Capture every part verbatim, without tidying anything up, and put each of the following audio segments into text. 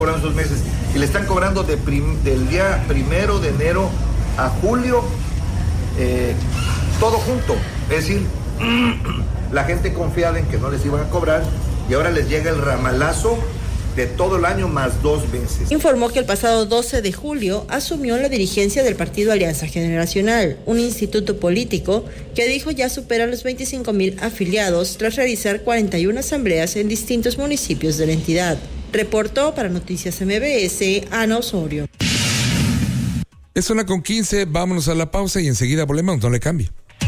cobrando esos meses y le están cobrando de prim, del día primero de enero a julio, eh, todo junto. Es decir, la gente confiaba en que no les iban a cobrar y ahora les llega el ramalazo de todo el año más dos veces. Informó que el pasado doce de julio asumió la dirigencia del partido Alianza Generacional, un instituto político que dijo ya supera los veinticinco mil afiliados tras realizar cuarenta y una asambleas en distintos municipios de la entidad. Reportó para Noticias M B S, Ana Osorio. Es una con quince, vámonos a la pausa y enseguida volvemos, no le cambie.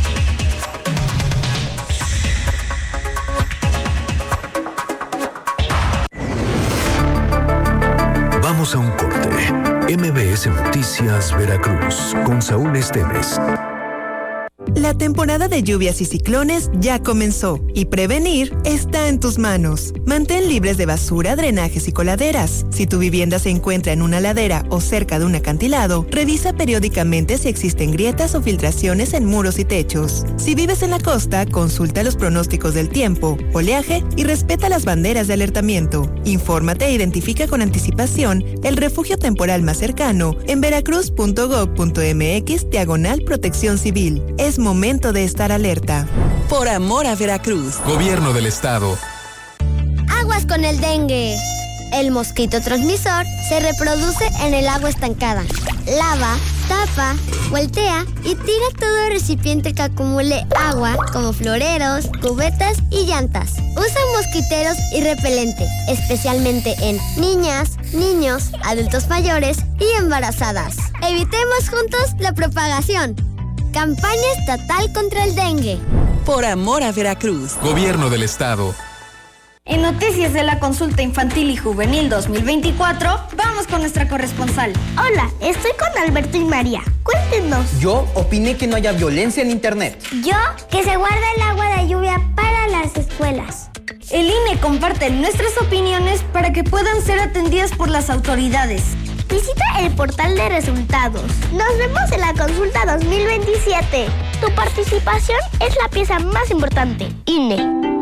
Vamos a un corte. M B S Noticias Veracruz con Saúl Esteves. La temporada de lluvias y ciclones ya comenzó y prevenir está en tus manos. Mantén libres de basura, drenajes y coladeras. Si tu vivienda se encuentra en una ladera o cerca de un acantilado, revisa periódicamente si existen grietas o filtraciones en muros y techos. Si vives en la costa, consulta los pronósticos del tiempo, oleaje y respeta las banderas de alertamiento. Infórmate e identifica con anticipación el refugio temporal más cercano en veracruz punto gob punto mx diagonal protección civil. Es momento de estar alerta. Por amor a Veracruz. Gobierno del Estado. Aguas con el dengue. El mosquito transmisor se reproduce en el agua estancada. Lava, tapa, voltea y tira todo recipiente que acumule agua, como floreros, cubetas y llantas. Usa mosquiteros y repelente, especialmente en niñas, niños, adultos mayores y embarazadas. Evitemos juntos la propagación. Campaña estatal contra el dengue. Por amor a Veracruz. Gobierno del Estado. En Noticias de la Consulta Infantil y Juvenil dos mil veinticuatro, vamos con nuestra corresponsal. Hola, estoy con Alberto y María. Cuéntenos. Yo opiné que no haya violencia en internet. Yo, que se guarda el agua de lluvia para las escuelas. El I N E comparte nuestras opiniones para que puedan ser atendidas por las autoridades. Visita el portal de resultados. Nos vemos en la consulta dos mil veintisiete. Tu participación es la pieza más importante. I N E.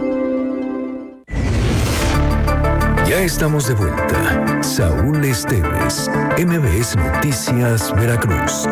Ya estamos de vuelta. Saúl Esteves, M B S Noticias Veracruz.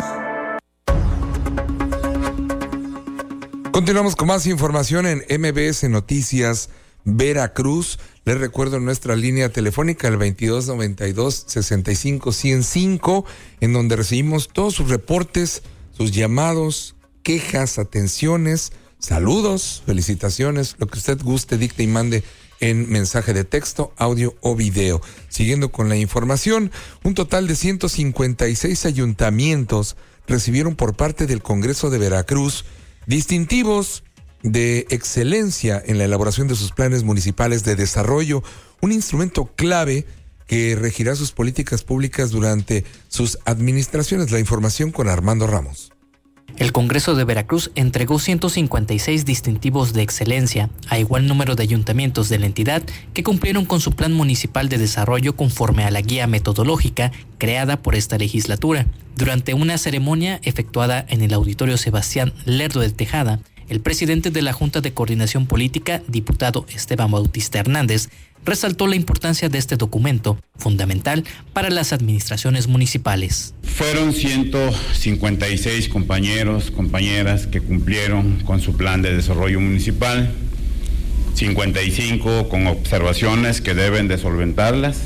Continuamos con más información en M B S Noticias Veracruz. Les recuerdo nuestra línea telefónica, el veintidós noventa y dos, sesenta y cinco, ciento cinco, en donde recibimos todos sus reportes, sus llamados, quejas, atenciones, saludos, felicitaciones, lo que usted guste, dicte y mande en mensaje de texto, audio o video. Siguiendo con la información, un total de ciento cincuenta y seis ayuntamientos recibieron por parte del Congreso de Veracruz distintivos de excelencia en la elaboración de sus planes municipales de desarrollo, un instrumento clave que regirá sus políticas públicas durante sus administraciones. La información con Armando Ramos. El Congreso de Veracruz entregó ciento cincuenta y seis distintivos de excelencia a igual número de ayuntamientos de la entidad que cumplieron con su plan municipal de desarrollo conforme a la guía metodológica creada por esta legislatura. Durante una ceremonia efectuada en el Auditorio Sebastián Lerdo de Tejada, el presidente de la Junta de Coordinación Política, diputado Esteban Bautista Hernández, resaltó la importancia de este documento, fundamental para las administraciones municipales. Fueron ciento cincuenta y seis compañeros, compañeras que cumplieron con su plan de desarrollo municipal, cincuenta y cinco con observaciones que deben de solventarlas,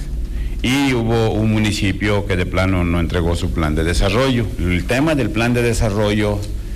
y hubo un municipio que de plano no entregó su plan de desarrollo. El tema del plan de desarrollo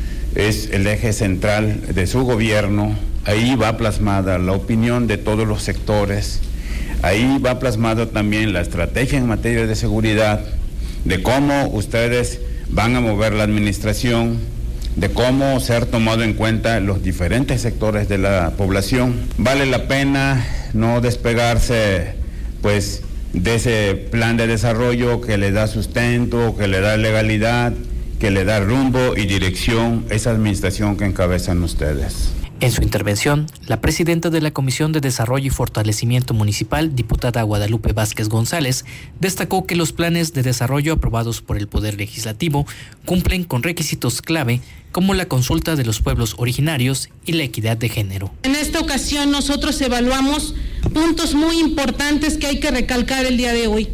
es el eje central de su gobierno. Ahí va plasmada la opinión de todos los sectores, ahí va plasmado también la estrategia en materia de seguridad, de cómo ustedes van a mover la administración, de cómo ser tomado en cuenta los diferentes sectores de la población. Vale la pena no despegarse pues de ese plan de desarrollo que le da sustento, que le da legalidad, que le da rumbo y dirección a esa administración que encabezan ustedes. En su intervención, la presidenta de la Comisión de Desarrollo y Fortalecimiento Municipal, diputada Guadalupe Vázquez González, destacó que los planes de desarrollo aprobados por el Poder Legislativo cumplen con requisitos clave como la consulta de los pueblos originarios y la equidad de género. En esta ocasión nosotros evaluamos puntos muy importantes que hay que recalcar el día de hoy.